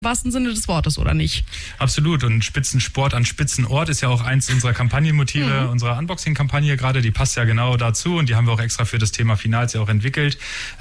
wahrsten Sinne des Wortes, oder nicht? Absolut. Und Spitzensport an Spitzenort ist ja auch eins unserer Kampagnenmotive, unserer Unboxing-Kampagne gerade. Die passt ja genau dazu und die haben wir auch extra für das Thema Finals ja auch entwickelt.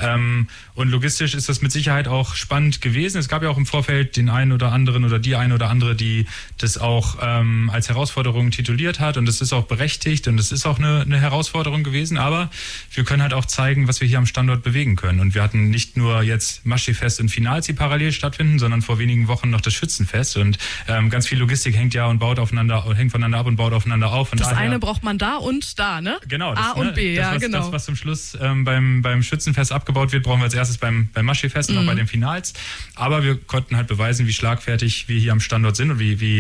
Und logistisch ist das mit Sicherheit auch spannend gewesen. Es gab ja auch im Vorfeld den einen oder anderen oder die eine oder andere, die das auch als Herausforderung tituliert hat. Und das ist auch berechtigt und es ist auch eine Herausforderung gewesen. Aber wir können halt auch zeigen, was wir hier am Standort bewegen können. Und wir hatten nicht nur jetzt Maschsee-Fest und Finals, die parallel stattfinden, sondern vor wenigen Wochen noch das Schützenfest. Und ganz viel Logistik hängt voneinander ab und baut aufeinander auf. Und das eine braucht man da und da, ne? Genau. A und B, genau. Das, was zum Schluss beim Schützenfest abgebaut wird, brauchen wir als erstes beim Maschsee-Fest und auch bei den Finals. Aber wir konnten halt beweisen, wie schlagfertig wir hier am Standort sind und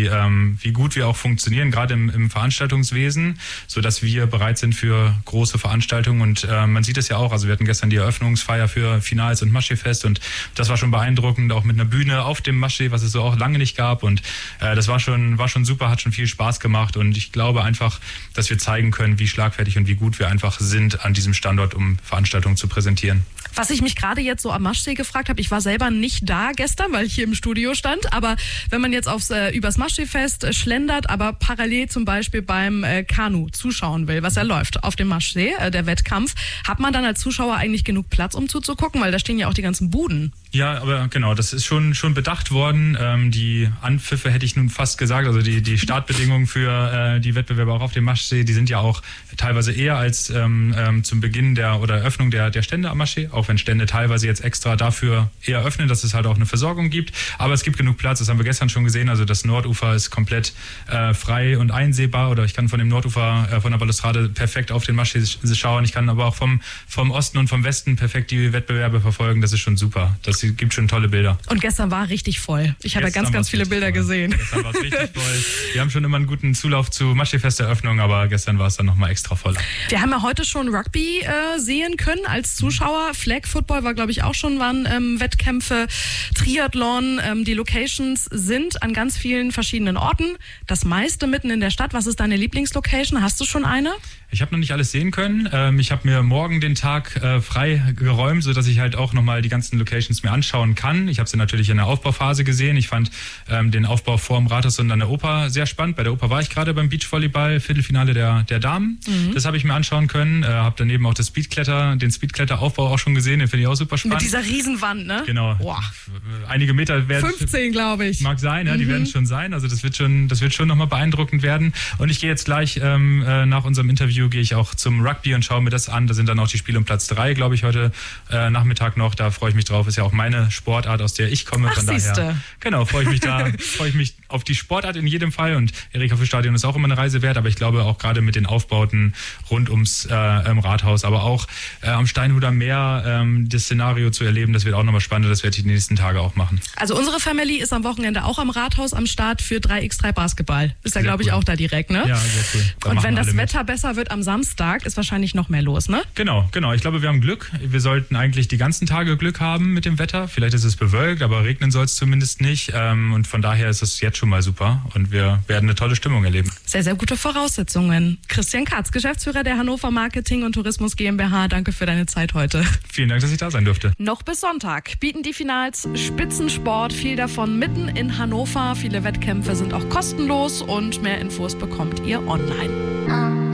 wie gut wir auch funktionieren, gerade im Veranstaltungswesen, sodass wir bereit sind für große Veranstaltungen. Und man sieht es ja auch, also wir hatten gestern die Eröffnungsfeier für Finals und Maschsee-Fest und das war schon beeindruckend, auch mit einer Bühne auf dem Maschsee, was es so auch lange nicht gab. Und das war schon super, hat schon viel Spaß gemacht. Und ich glaube einfach, dass wir zeigen können, wie schlagfertig und wie gut wir einfach sind an diesem Standort, um Veranstaltungen zu präsentieren. Was ich mich gerade jetzt so am Maschsee gefragt habe, ich war selber nicht da gestern, weil ich hier im Studio stand, aber wenn man jetzt übers Maschsee-Fest schlendert, aber parallel zum Beispiel beim Kanu zuschauen will, was ja läuft auf dem Maschsee, der Wettkampf, hat man dann als Zuschauer eigentlich genug Platz, um zuzugucken? Weil da stehen ja auch die ganzen Buden. Ja, aber genau, das ist schon bedacht worden. Die Anpfiffe hätte ich nun fast gesagt, also die Startbedingungen für die Wettbewerbe auch auf dem Maschsee, die sind ja auch teilweise eher als zum Beginn der Eröffnung der Stände am Maschsee, auch wenn Stände teilweise jetzt extra dafür eher öffnen, dass es halt auch eine Versorgung gibt. Aber es gibt genug Platz, das haben wir gestern schon gesehen, also das Nordufer ist komplett frei und einsehbar, oder ich kann von dem Nordufer von der Balustrade perfekt auf den Maschsee schauen, ich kann aber auch vom Osten und vom Westen perfekt die Wettbewerbe verfolgen, das ist schon super. Das gibt schon tolle Bilder. Und gestern war richtig voll. Ich habe ja ganz viele Bilder gesehen. Gestern war es richtig voll. Wir haben schon immer einen guten Zulauf zu Maschsee-Fest-Eröffnung, aber gestern war es dann nochmal extra voll. Wir haben ja heute schon Rugby sehen können als Zuschauer. Flag Football war, glaube ich, auch schon, waren Wettkämpfe. Triathlon, die Locations sind an ganz vielen verschiedenen Orten. Das meiste mitten in der Stadt. Was ist deine Lieblingslocation? Hast du schon eine? Ich habe noch nicht alles sehen können. Ich habe mir morgen den Tag frei geräumt, sodass ich halt auch nochmal die ganzen Locations mir anschauen kann. Ich habe sie natürlich in der Aufbauphase gesehen. Ich fand den Aufbau vor dem Rathaus und an der Oper sehr spannend. Bei der Oper war ich gerade beim Beachvolleyball, Viertelfinale der Damen. Das habe ich mir anschauen können. Habe daneben auch den Speedkletteraufbau auch schon gesehen. Den finde ich auch super spannend. Mit dieser Riesenwand, ne? Genau. Boah. Einige Meter werden 15, glaube ich. Mag sein, ja, die werden es schon sein. Also das wird schon nochmal beeindruckend werden. Und ich gehe jetzt gleich nach unserem Interview gehe ich auch zum Rugby und schaue mir das an. Da sind dann auch die Spiele um Platz 3, glaube ich, heute Nachmittag noch. Da freue ich mich drauf. Ist ja auch meine Sportart, aus der ich komme. Von daher, genau, freue ich mich auf die Sportart in jedem Fall. Und Erika-Stadion ist auch immer eine Reise wert. Aber ich glaube auch gerade mit den Aufbauten rund ums Rathaus, aber auch am Steinhuder Meer das Szenario zu erleben, das wird auch nochmal spannend. Das werde ich die nächsten Tage auch machen. Also unsere Family ist am Wochenende auch am Rathaus am Start für 3x3 Basketball. Ist ja, glaube ich, auch da direkt, ne? Ja, sehr cool. Und wenn das Wetter besser wird am Samstag, ist wahrscheinlich noch mehr los, ne? Genau. Ich glaube, wir haben Glück. Wir sollten eigentlich die ganzen Tage Glück haben mit dem Wetter. Vielleicht ist es bewölkt, aber regnen soll es zumindest nicht. Und von daher ist es jetzt schon mal super. Und wir werden eine tolle Stimmung erleben. Sehr, sehr gute Voraussetzungen. Christian Katz, Geschäftsführer der Hannover Marketing und Tourismus GmbH. Danke für deine Zeit heute. Vielen Dank, dass ich da sein durfte. Noch bis Sonntag bieten die Finals Spitzensport, viel davon mitten in Hannover. Viele Wettkämpfe sind auch kostenlos und mehr Infos bekommt ihr online.